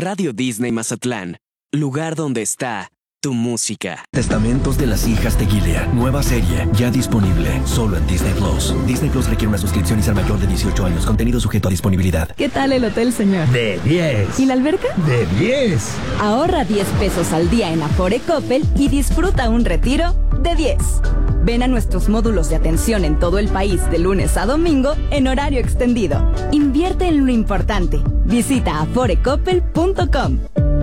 Radio Disney Mazatlán, lugar donde está tu música. Testamentos de las hijas de Gilead. Nueva serie, ya disponible, solo en Disney Plus. Disney Plus requiere una suscripción y ser mayor de 18 años. Contenido sujeto a disponibilidad. ¿Qué tal el hotel, señor? De 10. ¿Y la alberca? De 10. Ahorra 10 pesos al día en Afore Coppel y disfruta un retiro de 10. Ven a nuestros módulos de atención en todo el país de lunes a domingo en horario extendido. Invierte en lo importante. Visita aforecoppel.com.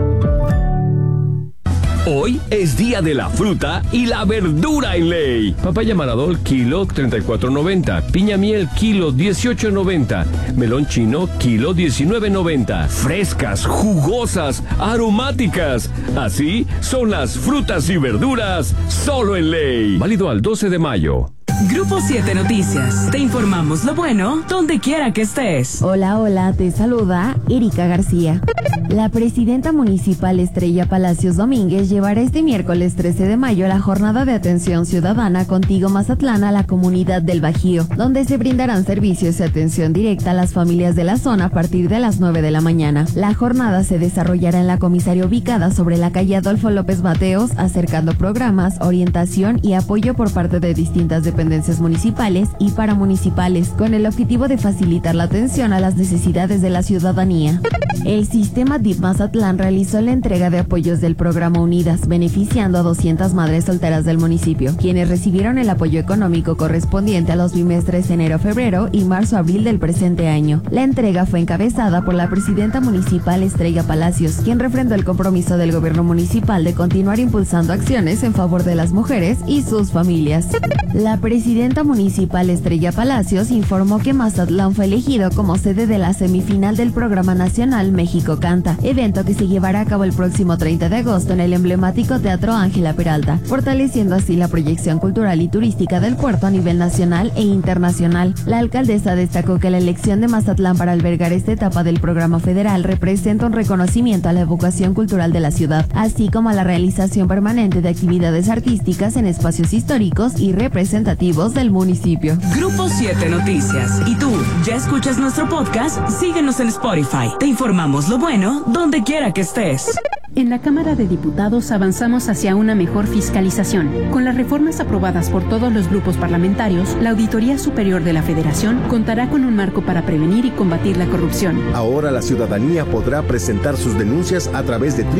Hoy es día de la fruta y la verdura en Ley. Papaya Maradol, kilo 34.90. Piña miel, kilo 18.90. Melón chino, kilo 19.90. Frescas, jugosas, aromáticas. Así son las frutas y verduras solo en Ley. Válido al 12 de mayo. Grupo 7 Noticias. Te informamos lo bueno donde quiera que estés. Hola, te saluda Erika García. La presidenta municipal Estrella Palacios Domínguez llevará este miércoles 13 de mayo la jornada de atención ciudadana Contigo Mazatlán a la comunidad del Bajío, donde se brindarán servicios y atención directa a las familias de la zona a partir de las 9 de la mañana. La jornada se desarrollará en la comisaría ubicada sobre la calle Adolfo López Mateos, acercando programas, orientación y apoyo por parte de distintas dependencias municipales y paramunicipales, con el objetivo de facilitar la atención a las necesidades de la ciudadanía. El sistema DIF Mazatlán realizó la entrega de apoyos del programa Unidas, beneficiando a 200 madres solteras del municipio, quienes recibieron el apoyo económico correspondiente a los bimestres enero-febrero y marzo-abril del presente año. La entrega fue encabezada por la presidenta municipal Estrella Palacios, quien refrendó el compromiso del gobierno municipal de continuar impulsando acciones en favor de las mujeres y sus familias. La presidenta municipal Estrella Palacios informó que Mazatlán fue elegido como sede de la semifinal del programa nacional México Canta, evento que se llevará a cabo el próximo 30 de agosto en el emblemático Teatro Ángela Peralta, fortaleciendo así la proyección cultural y turística del puerto a nivel nacional e internacional. La alcaldesa destacó que la elección de Mazatlán para albergar esta etapa del programa federal representa un reconocimiento a la vocación cultural de la ciudad, así como a la realización permanente de actividades artísticas en espacios históricos y representativos del municipio. Grupo 7 Noticias. ¿Y tú, ya escuchas nuestro podcast? Síguenos en Spotify. Te informamos lo bueno donde quiera que estés. En la Cámara de Diputados avanzamos hacia una mejor fiscalización. Con las reformas aprobadas por todos los grupos parlamentarios, la Auditoría Superior de la Federación contará con un marco para prevenir y combatir la corrupción. Ahora la ciudadanía podrá presentar sus denuncias a través de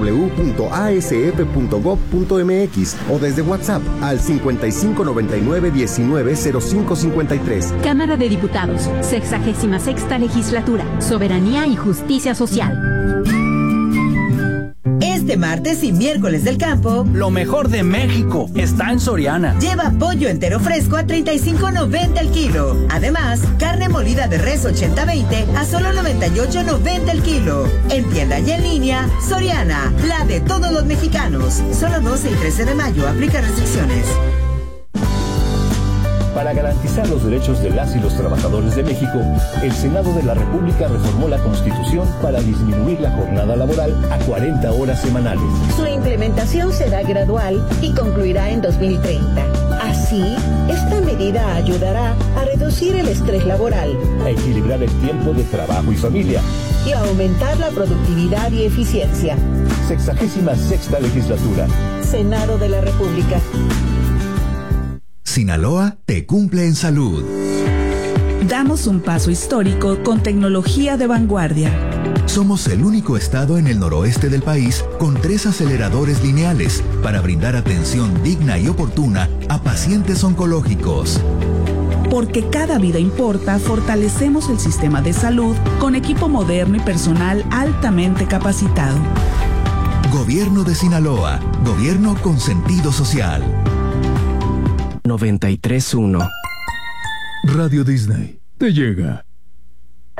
www.asf.gov.mx o desde WhatsApp al 5599-190553. Cámara de Diputados, 66ª Legislatura, Soberanía y Justicia Social. Este martes y miércoles del campo, lo mejor de México está en Soriana. Lleva pollo entero fresco a $35.90 el kilo. Además, carne molida de res 80-20 a solo $98.90 el kilo. En tienda y en línea, Soriana, la de todos los mexicanos. Solo 12 y 13 de mayo, aplica restricciones. Para garantizar los derechos de las y los trabajadores de México, el Senado de la República reformó la Constitución para disminuir la jornada laboral a 40 horas semanales. Su implementación será gradual y concluirá en 2030. Así, esta medida ayudará a reducir el estrés laboral, a equilibrar el tiempo de trabajo y familia y a aumentar la productividad y eficiencia. 66ª Legislatura. Senado de la República. Sinaloa te cumple en salud. Damos un paso histórico con tecnología de vanguardia. Somos el único estado en el noroeste del país con 3 aceleradores lineales para brindar atención digna y oportuna a pacientes oncológicos. Porque cada vida importa, fortalecemos el sistema de salud con equipo moderno y personal altamente capacitado. Gobierno de Sinaloa, gobierno con sentido social. 93.1 Radio Disney te llega.